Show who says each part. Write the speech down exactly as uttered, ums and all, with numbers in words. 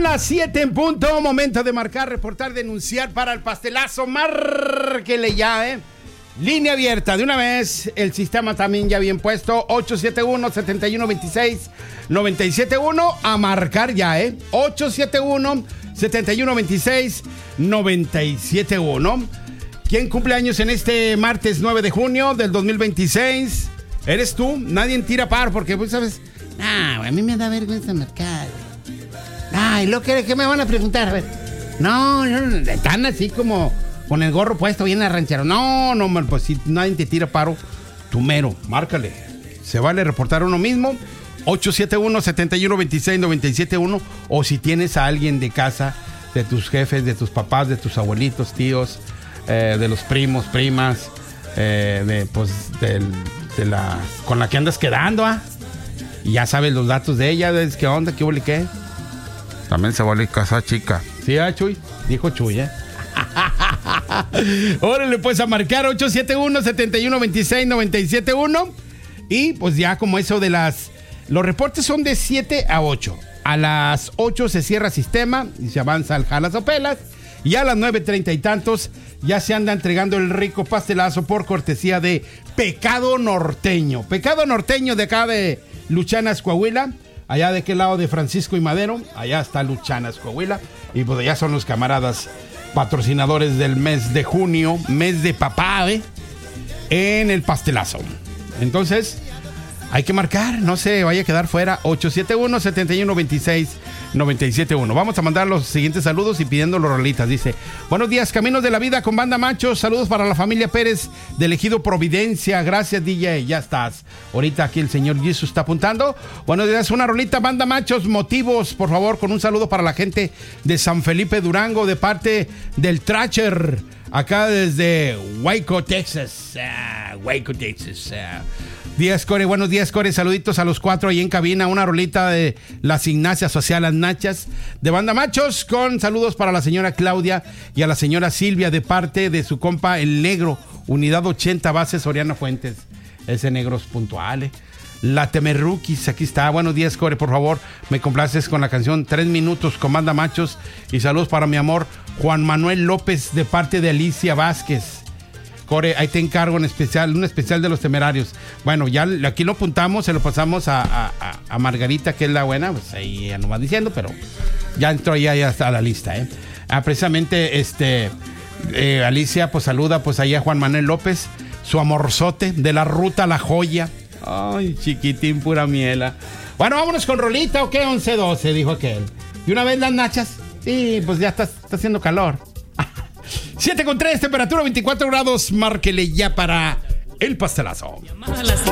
Speaker 1: las siete en punto, momento de marcar, reportar, denunciar para el pastelazo. Márquele ya, ¿eh? Línea abierta, de una vez, el sistema también ya bien puesto, ocho siete uno, siete uno dos seis, nueve siete uno, a marcar ya, ¿eh? ocho siete uno, siete uno dos seis, nueve siete uno. ¿Quién cumple años en este martes nueve de junio del dos mil veintiséis? ¿Eres tú? Nadie tira par, porque, pues, ¿sabes? Ah, a mí me da vergüenza marcar. Ay, lo que, ¿qué me van a preguntar? A ver. No, no, están así como con el gorro puesto bien ranchero. No, no, pues si nadie te tira paro, tú mero, márcale. Se vale reportar uno mismo. ocho siete uno, siete uno dos seis, nueve siete uno. O si tienes a alguien de casa, de tus jefes, de tus papás, de tus abuelitos, tíos, eh, de los primos, primas, eh, de, pues, del, de la, con la que andas quedando, ¿ah? Y ya sabes los datos de ella, ¿ves qué onda? ¿Qué huele qué? También se vale casa chica. ¿Sí, ah, Chuy? Dijo Chuy, ¿eh? Órale, pues a marcar ocho siete uno, siete uno dos seis, nueve siete uno. Y pues ya como eso de las... Los reportes son de siete a ocho. A las ocho se cierra sistema y se avanza al jalas o pelas. Y a las nueve treinta y tantos ya se anda entregando el rico pastelazo por cortesía de Pecado Norteño. Pecado Norteño de acá de Luchanas, Coahuila. Allá de qué lado de Francisco y Madero. Allá está Luchanas, Coahuila. Y pues allá son los camaradas patrocinadores del mes de junio. Mes de papá, ¿eh? En el pastelazo. Entonces, hay que marcar. No se vaya a quedar fuera. ocho siete uno, siete uno dos seis, nueve siete uno. Vamos a mandar los siguientes saludos y pidiendo los rolitas. Dice: buenos días, Caminos de la Vida con Banda Machos. Saludos para la familia Pérez del Ejido Providencia. Gracias, D J. Ya estás. Ahorita aquí el señor Jesus está apuntando. Buenos días, una rolita, Banda Machos. Motivos, por favor, con un saludo para la gente de San Felipe Durango, de parte del Tracher, acá desde Waco, Texas. Ah, Waco, Texas. Ah. Días, Core, buenos días, Core, saluditos a los cuatro ahí en cabina, una rolita de las Ignacias, o sea, las Nachas de Banda Machos, con saludos para la señora Claudia y a la señora Silvia de parte de su compa El Negro, unidad ochenta, base Soriana Fuentes. Ese negro es puntual, ¿eh? La Temerruquis, aquí está. Buenos días, Core, por favor, me complaces con la canción Tres Minutos con Banda Machos y saludos para mi amor Juan Manuel López de parte de Alicia Vázquez. Core, ahí te encargo un especial, un especial de los Temerarios. Bueno, ya aquí lo apuntamos, se lo pasamos a, a, a Margarita, que es la buena, pues ahí ya no va diciendo, pero ya entró, ya, ya está la lista, ¿eh? Ah, precisamente, este, eh, Alicia, pues saluda, pues ahí a Juan Manuel López, su amorzote de la ruta La Joya. Ay, chiquitín, pura miela. Bueno, vámonos con rolita, ¿o qué? once doce, dijo aquel. ¿Y una vez las nachas? Sí, pues ya está, está haciendo calor. siete con tres, temperatura veinticuatro grados. Márquele ya para el pastelazo.